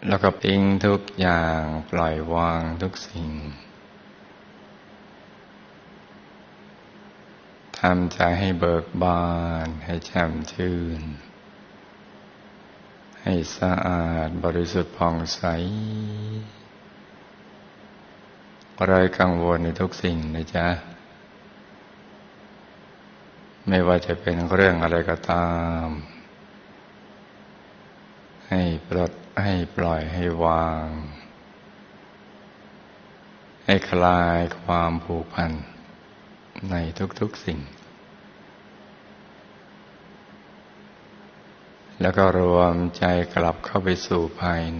แล้วก็ทิ้งทุกอย่างปล่อยวางทุกสิ่งทำใจให้เบิกบานให้แช่มชื่นให้สะอาดบริสุทธิ์ผ่องใสไร้กังวลในทุกสิ่งนะจ๊ะไม่ว่าจะเป็นเรื่องอะไรก็ตามให้ปลดให้ปล่อยให้วางให้คลายความผูกพันในทุกๆสิ่งแล้วก็รวมใจกลับเข้าไปสู่ภายใน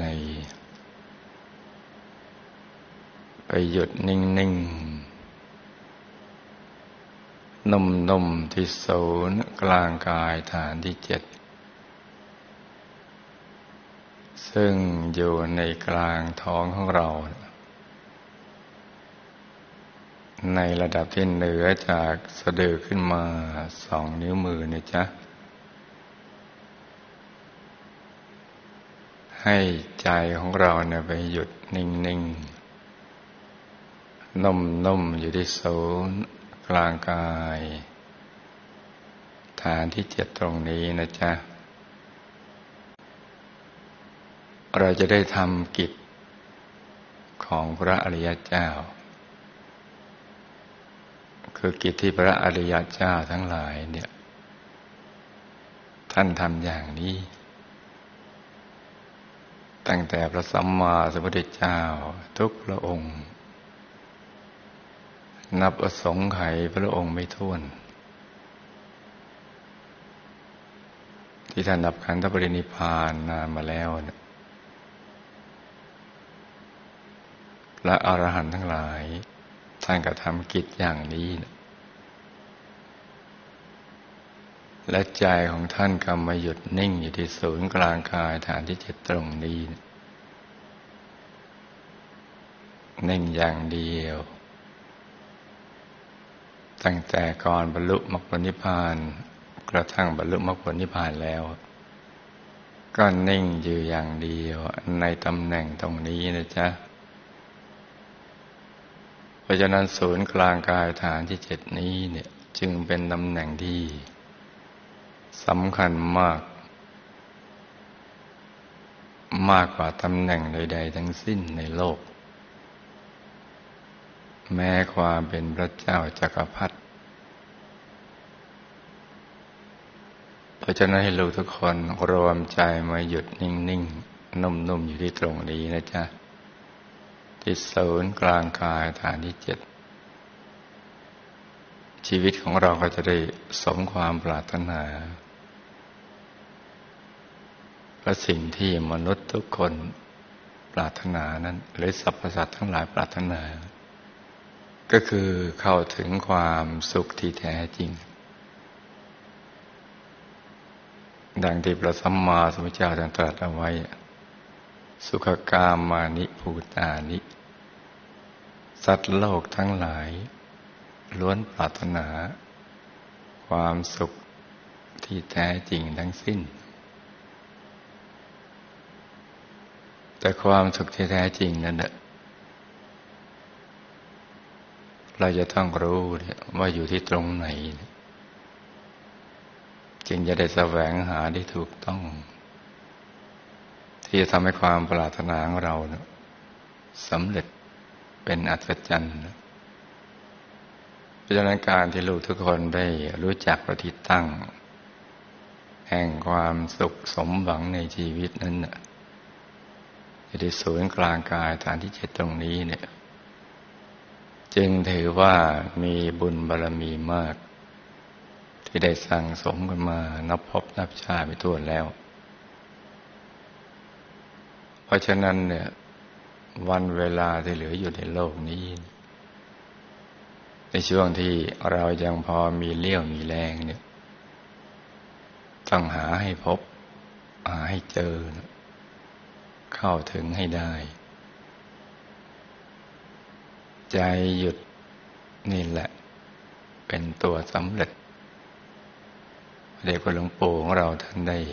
ไปหยุดนิ่งๆนุ่มๆที่ศูนย์กลางกายฐานที่7ซึ่งอยู่ในกลางท้องของเราในระดับที่เหนือจากสะดือขึ้นมา2 นิ้วมือนะจ๊ะให้ใจของเราเนี่ยไปหยุดนิ่งๆนุ่มๆอยู่ที่ศูนย์กลางกายฐานที่7ตรงนี้นะจ๊ะเราจะได้ทำกิจของพระอริยเจ้าคือกิจที่พระอริยเจ้าทั้งหลายเนี่ยท่านทำอย่างนี้ตั้งแต่พระสัมมาสัมพุทธเจ้าทุกพระองค์นับอสงไขยพระองค์ไม่ถ้วนที่ท่านดับขันธปรินิพพานนานมาแล้วเนี่ยพระอรหันต์ทั้งหลายท่านก็ทำกิจอย่างนี้นะและใจของท่านก็มาหยุดนิ่งอยู่ที่ศูนย์กลางกายฐานที่7ตรงนี้นิ่งอย่างเดียวตั้งแต่ก่อนบรรลุมรรคผลนิพพานกระทั่งบรรลุมรรคผลนิพพานแล้วก็นิ่งอยู่อย่างเดียวในตำแหน่งตรงนี้นะจ๊ะเพราะฉะนั้นศูนย์กลางกายฐานที่7นี้เนี่ยจึงเป็นตำแหน่งที่สำคัญมากกว่าตำแหน่งใดๆทั้งสิ้นในโลกแม้ความเป็นพระเจ้าจักรพรรดิเพราะฉะนั้นให้ลูกทุกคนรวมใจมาหยุดนิ่งๆนุ่มๆอยู่ที่ตรงนี้นะจ๊ะที่ศูนย์กลางกายฐานที่7ชีวิตของเราก็จะได้สมความปรารถนาและสิ่งที่มนุษย์ทุกคนปรารถนานั้นหรือสรรพสัตว์ทั้งหลายปรารถนาก็คือเข้าถึงความสุขที่แท้จริงดังที่พระสัมมาสัมพุทธเจ้าได้ตรัสเอาไว้สุขกามานิภูตานิสัตว์โลกทั้งหลายล้วนปรารถนาความสุขที่แท้จริงทั้งสิ้นแต่ความสุขที่แท้จริงนั้นเราจะต้องรู้ว่าอยู่ที่ตรงไหนจึงจะได้แสวงหาได้ถูกต้องที่จะทำให้ความปรารถนาของเราสำเร็จเป็นอัศจรรย์เพราะฉะนั้นการที่ลูกทุกคนได้รู้จักที่ตั้งแห่งความสุขสมหวังในชีวิตนั้นอยู่ที่ศูนย์กลางกายฐานที่7ตรงนี้เนี่ยจึงถือว่ามีบุญบารมีมากที่ได้สั่งสมกันมานับพบนับชาติไปทั่วแล้วเพราะฉะนั้นเนี่ยวันเวลาที่เหลืออยู่ในโลกนี้ในช่วงที่เรายังพอมีเลี้ยวมีแรงเนี่ยต้องหาให้พบหาให้เจอเข้าถึงให้ได้ใจหยุดนี่แหละเป็นตัวสำเร็จเด็กหลวงปู่ของเราท่านได้